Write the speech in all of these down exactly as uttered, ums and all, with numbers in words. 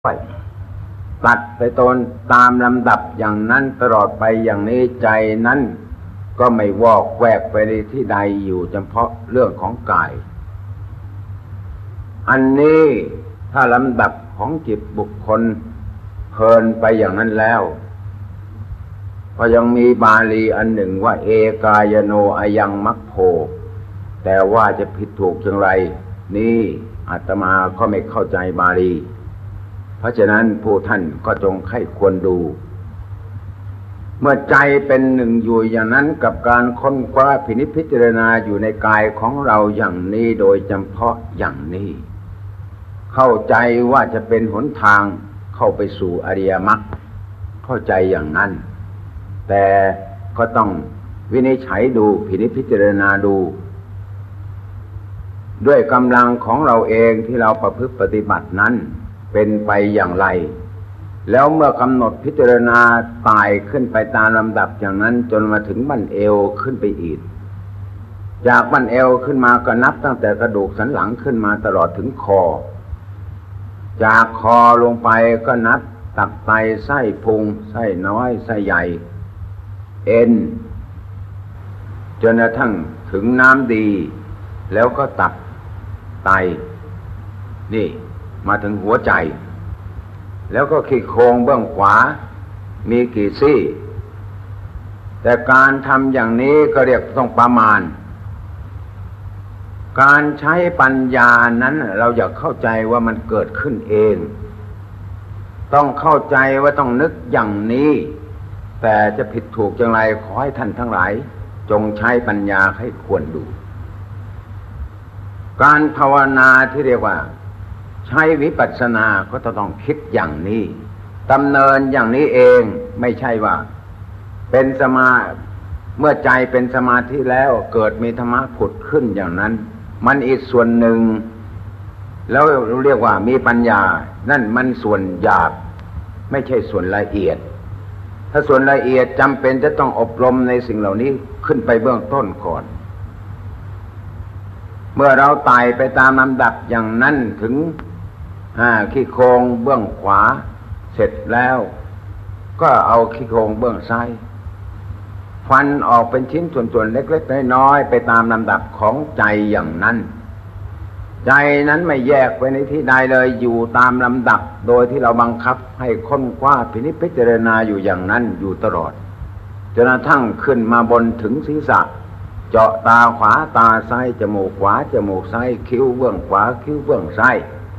ตัดไปตนตามลำดับอย่างนั้นตลอดไปอย่างนี้ใจนั้นก็ไม่วอกแวกไปในที่ใดอยู่เฉพาะเรื่องของกายอันนี้ถ้าลำดับของจิตบุคคลเพลินไปอย่างนั้นแล้วก็ยังมีบาลีอันหนึ่งว่าเอกายโนอายังมัคโพแต่ว่าจะผิดถูกอย่างไรนี่อาตมาก็ไม่เข้าใจบาลีเพราะฉะนั้นผู้ท่านก็จงใคร่ควรดูเมื่อใจเป็นหนึ่งอยู่อย่างนั้นกับการค้นคว้าพินิจพิจารณาอยู่ในกายของเราอย่างนี้โดยเฉพาะอย่างนี้เข้าใจว่าจะเป็นหนทางเข้าไปสู่อริยมรรคเข้าใจอย่างนั้นแต่ก็ต้องวินิจฉัยดูพินิจพิจารณาดูด้วยกำลังของเราเองที่เราประพฤติปฏิบัตินั้นเป็นไปอย่างไรแล้วเมื่อกำหนดพิจารณาไต่ขึ้นไปตามลำดับอย่างนั้นจนมาถึงบั้นเอวขึ้นไปอีกจากบั้นเอวขึ้นมาก็นับตั้งแต่กระดูกสันหลังขึ้นมาตลอดถึงคอจากคอลงไปก็นับตับไตไส้พุงไส้น้อยไส้ใหญ่เอ็นจนกระทั่งถึงน้ำดีแล้วก็ตับไตนี่มาถึงหัวใจแล้วก็ขี้โครงเบื้องขวามีกี่ซี่แต่การทำอย่างนี้ก็เรียกต้องประมาณการใช้ปัญญานั้นเราอยากเข้าใจว่ามันเกิดขึ้นเองต้องเข้าใจว่าต้องนึกอย่างนี้แต่จะผิดถูกอย่างไรขอให้ท่านทั้งหลายจงใช้ปัญญาให้ควรดูการภาวนาที่เรียกว่าใช้วิปัสสนาก็ต้องคิดอย่างนี้ดำเนินอย่างนี้เองไม่ใช่ว่าเป็นสมาเมื่อใจเป็นสมาธิแล้วเกิดมีธรรมะผุดขึ้นอย่างนั้นมันอีกส่วนหนึ่งแล้วเรียกว่ามีปัญญานั่นมันส่วนหยาบไม่ใช่ส่วนละเอียดถ้าส่วนละเอียดจำเป็นจะต้องอบรมในสิ่งเหล่านี้ขึ้นไปเบื้องต้นก่อนเมื่อเราไต่ไปตามลำดับอย่างนั้นถึงขี้โครงเบื้องขวาเสร็จแล้วก็เอาขี้โครงเบื้องซ้ายฟันออกเป็นชิ้นส่วนๆเล็กๆน้อยๆไปตามลำดับของใจอย่างนั้นใจนั้นไม่แยกไปในที่ใดเลยอยู่ตามลำดับโดยที่เราบังคับให้ค้นคว้าพินิจพิจารณาอยู่อย่างนั้นอยู่ตลอดจนกระทั่งขึ้นมาบนถึงศีรษะเจาะตาขวาตาซ้ายจมูกขวาจมูกซ้ายคิ้วเบื้องขวาคิ้วเบื้องซ้าย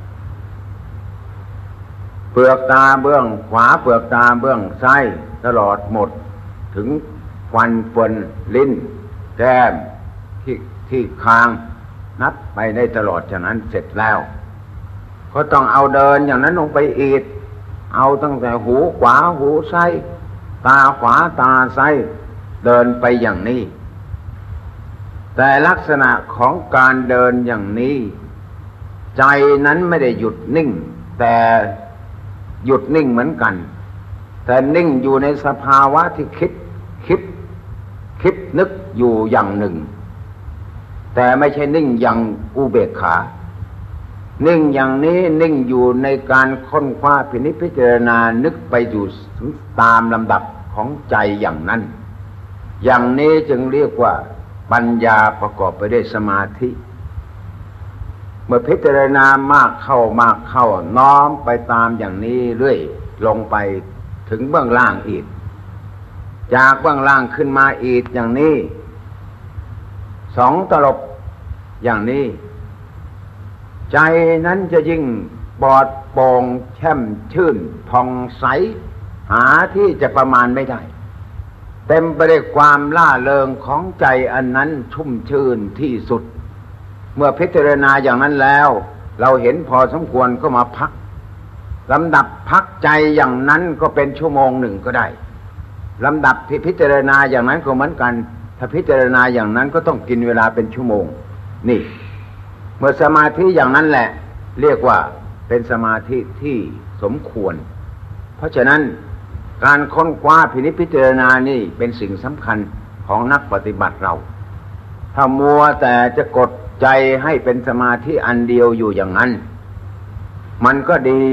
เปลือกตาเบื้องขวาเปลือกตาเบื้องซ้ายตลอดหมดถึงฟันเฟือนลิ้นแก้มที่ที่คางนับไปได้ตลอดจากนั้นเสร็จแล้วก็ต้องเอาเดินอย่างนั้นลงไปอีกเอาตั้งแต่หูขวาหูซ้ายตาขวาตาซ้ายเดินไปอย่างนี้แต่ลักษณะของการเดินอย่างนี้ใจนั้นไม่ได้หยุดนิ่งแต่หยุดนิ่งเหมือนกันแต่นิ่งอยู่ในสภาวะที่คิดคิดคิดนึกอยู่อย่างหนึ่งแต่ไม่ใช่นิ่งอย่างอุเบกขานิ่งอย่างนี้นิ่งอยู่ในการค้นคว้าพินิจพิจารณานึกไปอยู่ตามลำดับของใจอย่างนั้นอย่างนี้จึงเรียกว่าปัญญาประกอบไปด้วยสมาธิเมื่อพิจารณามากเข้ามากเข้าน้อมไปตามอย่างนี้เรื่อยลงไปถึงเบื้องล่างอีกจากเบื้องล่างขึ้นมาอีกอย่างนี้สองตลบอย่างนี้ใจนั้นจะยิ่งปลอดโปร่งแช่มชื่นผ่องใสหาที่จะประมาณไม่ได้เต็มไปด้วยความล่าเริงของใจอันนั้นชุ่มชื่นที่สุดเมื่อพิจารณาอย่างนั้นแล้วเราเห็นพอสมควรก็มาพักลำดับพักใจอย่างนั้นก็เป็นชั่วโมงหนึ่งก็ได้ลำดับที่พิจารณาอย่างนั้นก็เหมือนกันถ้าพิจารณาอย่างนั้นก็ต้องกินเวลาเป็นชั่วโมงนี่เมื่อสมาธิอย่างนั้นแหละเรียกว่าเป็นสมาธิที่สมควรเพราะฉะนั้นการค้นคว้าพินิจพิจารณานี่เป็นสิ่งสำคัญของนักปฏิบัติเราถ้ามัวแต่จะกดใจให้เป็นสมาธิอันเดียวอยู่อย่างนั้นมันก็ดี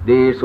ดี